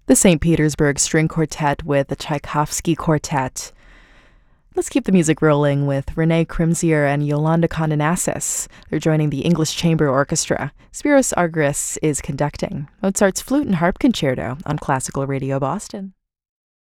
the St. Petersburg String Quartet with the Tchaikovsky Quartet. Let's keep the music rolling with Renee Crimzier and Yolanda Condonasis. They're joining the English Chamber Orchestra. Spiros Argyris is conducting Mozart's Flute and Harp Concerto on Classical Radio Boston.